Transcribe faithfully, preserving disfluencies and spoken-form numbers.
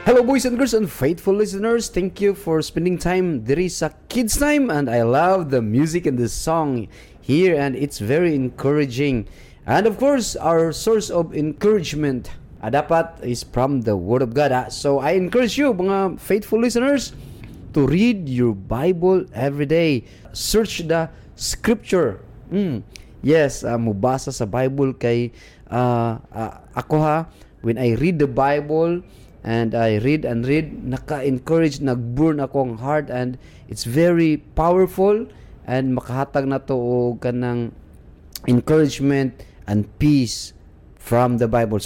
Hello boys and girls and faithful listeners, thank you for spending time diri sa Kids Time, and I love the music and the song here, and it's very encouraging. And of course, our source of encouragement ah, dapat is from the Word of God. ah. So I encourage you mga faithful listeners to read your Bible every day. Search the Scripture. Mm. Yes, uh, mubasa sa Bible kay uh, uh, ako ha, when I read the Bible and I read and read, naka-encourage, nag-burn akong heart, and it's very powerful and makahatag na to og kanang encouragement and peace from the Bible.